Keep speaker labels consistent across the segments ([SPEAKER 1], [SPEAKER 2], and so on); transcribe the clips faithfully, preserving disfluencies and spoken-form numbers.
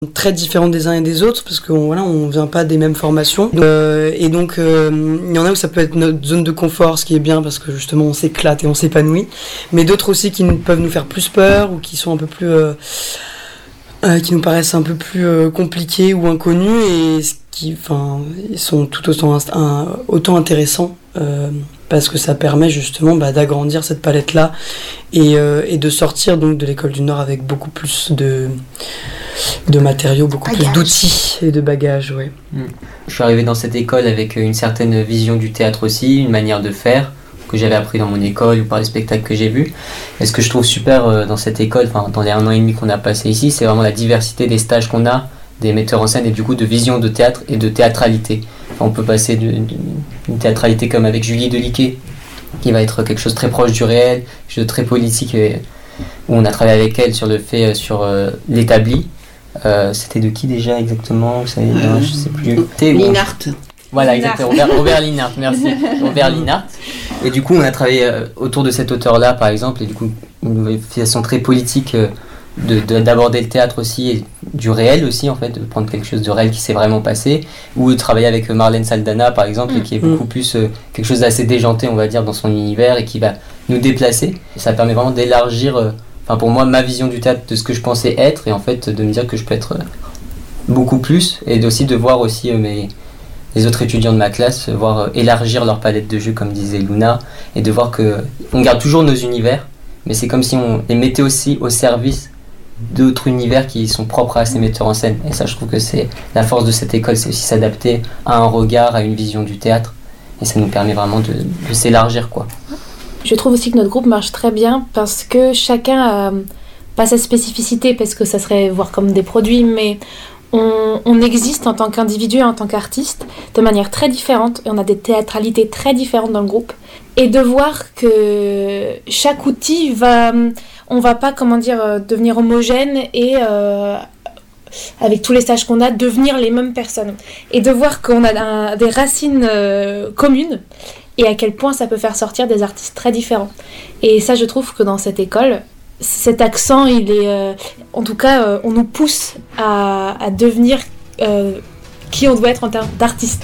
[SPEAKER 1] très différents des uns et des autres parce qu'on voilà, on vient pas des mêmes formations. Euh, et donc euh, il y en a où ça peut être notre zone de confort, ce qui est bien parce que justement on s'éclate et on s'épanouit. Mais d'autres aussi qui nous, peuvent nous faire plus peur ou qui sont un peu plus euh, euh, qui nous paraissent un peu plus euh, compliqués ou inconnus et ce qui, enfin, ils sont tout autant un, autant intéressants. Euh, parce que ça permet justement bah, d'agrandir cette palette-là et, euh, et de sortir donc de l'école du Nord avec beaucoup plus de, de matériaux, beaucoup
[SPEAKER 2] Bagage.
[SPEAKER 1] plus d'outils et de bagages. Ouais.
[SPEAKER 3] Mmh. Je suis arrivé dans cette école avec une certaine vision du théâtre aussi, une manière de faire que j'avais appris dans mon école ou par les spectacles que j'ai vus. Et ce que je trouve super dans cette école, enfin, dans les un an et demi qu'on a passé ici, c'est vraiment la diversité des stages qu'on a, des metteurs en scène et du coup de vision de théâtre et de théâtralité. Enfin, on peut passer d'une théâtralité comme avec Julie Deliquet, qui va être quelque chose de très proche du réel, quelque chose de très politique, et, où on a travaillé avec elle sur le fait, sur euh, l'établi. Euh, c'était de qui déjà exactement? Vous savez, non, je sais plus.
[SPEAKER 2] Linhart.
[SPEAKER 3] Voilà, exactement. Robert, Robert Linhart, merci. Robert Linhart. Et du coup, on a travaillé euh, autour de cet auteur-là, par exemple, et du coup, une façon très politique euh, de, de, d'aborder le théâtre aussi, et du réel aussi, en fait, de prendre quelque chose de réel qui s'est vraiment passé, ou de travailler avec Marlène Saldana, par exemple, mmh. qui est beaucoup plus euh, quelque chose d'assez déjanté, on va dire, dans son univers, et qui va nous déplacer. Et ça permet vraiment d'élargir, euh, enfin, pour moi, ma vision du théâtre, de ce que je pensais être, et en fait, de me dire que je peux être euh, beaucoup plus, et aussi de voir aussi euh, mes... les autres étudiants de ma classe, voir euh, élargir leur palette de jeux, comme disait Luna, et de voir qu'on garde toujours nos univers, mais c'est comme si on les mettait aussi au service d'autres univers qui sont propres à ces metteurs en scène. Et ça, je trouve que c'est la force de cette école, c'est aussi s'adapter à un regard, à une vision du théâtre, et ça nous permet vraiment de, de s'élargir, quoi.
[SPEAKER 4] Je trouve aussi que notre groupe marche très bien parce que chacun a pas sa spécificité, parce que ça serait voir comme des produits, mais On, on existe en tant qu'individu et en tant qu'artiste de manière très différente, et on a des théâtralités très différentes dans le groupe, et de voir que chaque outil va, on va pas, comment dire, devenir homogène et euh, avec tous les stages qu'on a, devenir les mêmes personnes, et de voir qu'on a un, des racines euh, communes, et à quel point ça peut faire sortir des artistes très différents. Et ça, je trouve que dans cette école, cet accent, il est, euh, en tout cas, euh, on nous pousse à, à devenir euh, qui on doit être en termes d'artiste.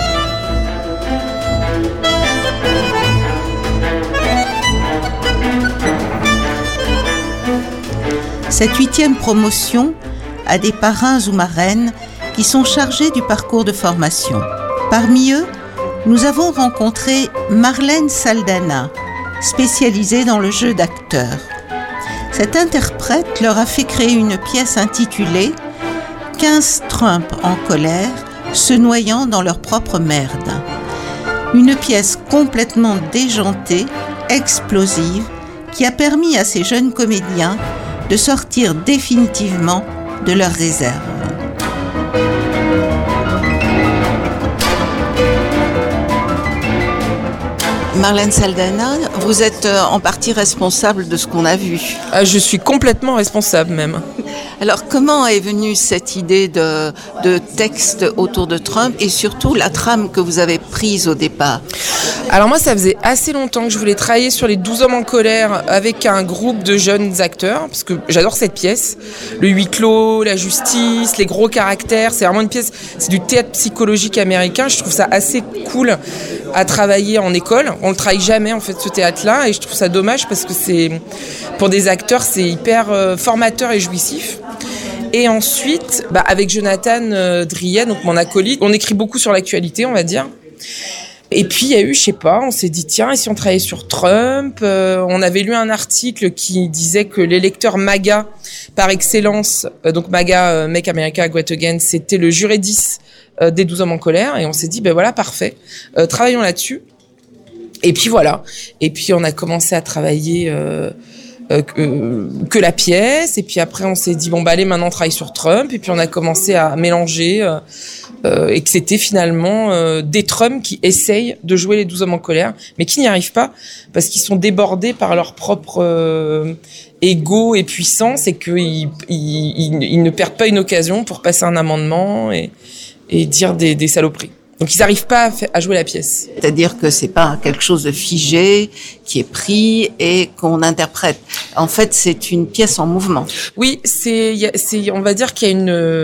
[SPEAKER 5] Cette huitième promotion a des parrains ou marraines qui sont chargés du parcours de formation. Parmi eux, nous avons rencontré Marlène Saldana, spécialisée dans le jeu d'acteur. Cet interprète leur a fait créer une pièce intitulée « quinze Trump en colère, se noyant dans leur propre merde ». Une pièce complètement déjantée, explosive, qui a permis à ces jeunes comédiens de sortir définitivement de leurs réserves. Marlène Saldana, vous êtes en partie responsable de ce qu'on a vu.
[SPEAKER 6] Ah, je suis complètement responsable même.
[SPEAKER 5] Alors comment est venue cette idée de, de texte autour de Trump et surtout la trame que vous avez prise au départ?
[SPEAKER 6] Alors moi, ça faisait assez longtemps que je voulais travailler sur les douze hommes en colère avec un groupe de jeunes acteurs, parce que j'adore cette pièce. Le huis clos, la justice, les gros caractères, c'est vraiment une pièce, c'est du théâtre psychologique américain. Je trouve ça assez cool à travailler en école. On le travaille jamais en fait ce théâtre-là, et je trouve ça dommage parce que c'est pour des acteurs c'est hyper euh, formateur et jouissif. Et ensuite, bah, avec Jonathan euh, Driet, donc mon acolyte, on écrit beaucoup sur l'actualité, on va dire. Et puis il y a eu, je sais pas, on s'est dit tiens, et si on travaillait sur Trump, euh, on avait lu un article qui disait que l'électeur MAGA par excellence, euh, donc MAGA, euh, Make America Great Again, c'était le Jurédis euh, des douze hommes en colère, et on s'est dit ben voilà, parfait, euh, travaillons là-dessus. Et puis voilà, et puis on a commencé à travailler euh, euh, que, que la pièce, et puis après on s'est dit bon bah allez, maintenant on travaille sur Trump, et puis on a commencé à mélanger euh, euh, et que c'était finalement euh, des Trump qui essayent de jouer les douze hommes en colère, mais qui n'y arrivent pas parce qu'ils sont débordés par leur propre euh, ego et puissance, et qu'ils ils, ils, ils ne perdent pas une occasion pour passer un amendement et, et dire des, des saloperies. Donc ils n'arrivent pas à, faire, à jouer la pièce.
[SPEAKER 5] C'est-à-dire que c'est pas quelque chose de figé, qui est pris et qu'on interprète. En fait, c'est une pièce en mouvement.
[SPEAKER 6] Oui, c'est, c'est on va dire qu'il y a une